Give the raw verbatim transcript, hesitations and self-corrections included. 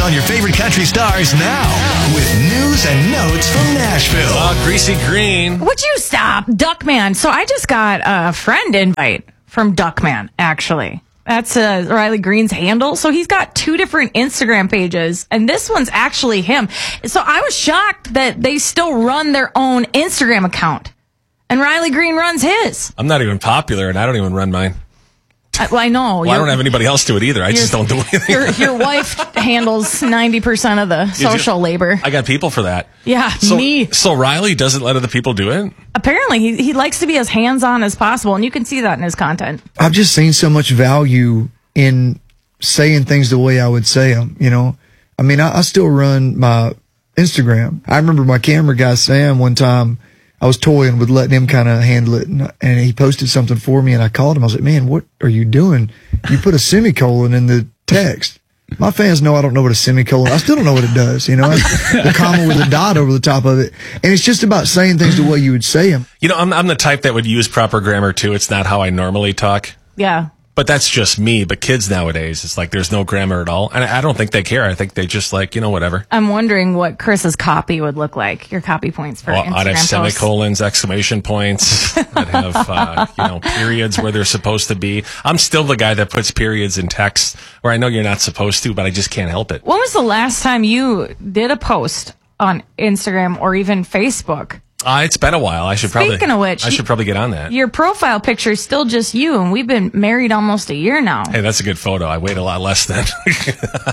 on your favorite country stars now with news and notes from Nashville. Oh, Greasy Green. Would you stop? Duckman. So I just got a friend invite from Duckman, actually. That's uh, Riley Green's handle. So he's got two different Instagram pages, and this one's actually him. So I was shocked that they still run their own Instagram account, and Riley Green runs his. I'm not even popular, and I don't even run mine. I, well, I know. Well, I don't have anybody else do it either. I just don't do anything. Your, your wife handles ninety percent of the social you, labor. I got people for that. Yeah, so, me. So Riley doesn't let other people do it? Apparently, he, he likes to be as hands-on as possible, and you can see that in his content. I've just seen so much value in saying things the way I would say them, you know? I mean, I, I still run my Instagram. I remember my camera guy, Sam, one time, I was toying with letting him kind of handle it, and, and he posted something for me, and I called him. I was like, man, what are you doing? You put a semicolon in the text. My fans know I don't know what a semicolon, I still don't know what it does, you know, the comma with a dot over the top of it. And it's just about saying things the way you would say them. You know, I'm, I'm the type that would use proper grammar, too. It's not how I normally talk. Yeah. But that's just me. But kids nowadays, it's like there's no grammar at all. And I don't think they care. I think they just like, you know, whatever. I'm wondering what Chris's copy would look like, your copy points for well, Instagram I'd have posts. semicolons, exclamation points. I'd have, uh, you know, periods where they're supposed to be. I'm still the guy that puts periods in text where I know you're not supposed to, but I just can't help it. When was the last time you did a post on Instagram or even Facebook? Uh, it's been a while. I should Speaking probably. of which, I should probably get on that. Your profile picture is still just you, and we've been married almost a year now. Hey, that's a good photo. I weighed a lot less then.